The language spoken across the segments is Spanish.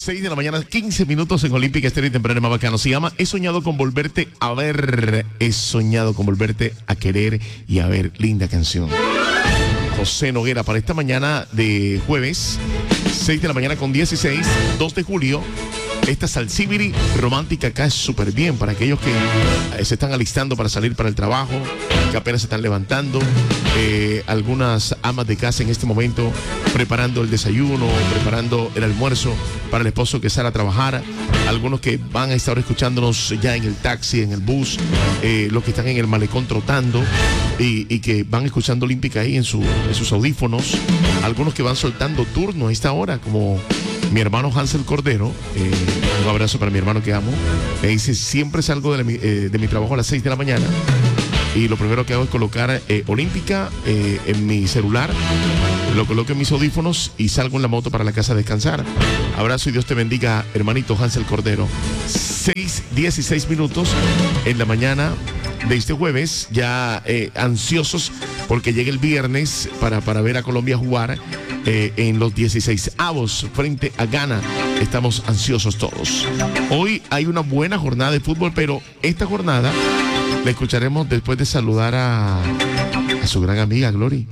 6 de la mañana, 15 minutos en Olímpica Estéreo y temprano más bacano. Se llama He soñado con volverte a ver. He soñado con volverte a querer y a ver. Linda canción. José Noguera para esta mañana de jueves, 6 de la mañana con 16, 2 de julio. Esta salsibiri romántica acá es súper bien para aquellos que se están alistando para salir para el trabajo, que apenas se están levantando. Algunas amas de casa en este momento preparando el desayuno, preparando el almuerzo para el esposo que sale a trabajar. Algunos que van a estar escuchándonos ya en el taxi, en el bus, los que están en el malecón trotando y que van escuchando Olímpica ahí en sus audífonos. Algunos que van soltando turno a esta hora, como mi hermano Hansel Cordero. Un abrazo para mi hermano que amo. Me dice, siempre salgo de mi trabajo a las 6 de la mañana y lo primero que hago es colocar Olímpica en mi celular, lo coloco en mis audífonos y salgo en la moto para la casa a descansar. Abrazo y Dios te bendiga, hermanito Hansel Cordero. 6:16 minutos en la mañana de este jueves, ya ansiosos porque llega el viernes para ver a Colombia jugar en los 16avos frente a Ghana. Estamos ansiosos todos. Hoy hay una buena jornada de fútbol, pero esta jornada la escucharemos después de saludar a su gran amiga Glory.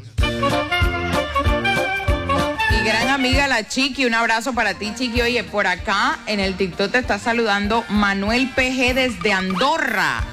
Mi gran amiga la Chiqui, un abrazo para ti, Chiqui. Oye, por acá en el TikTok te está saludando Manuel PG desde Andorra.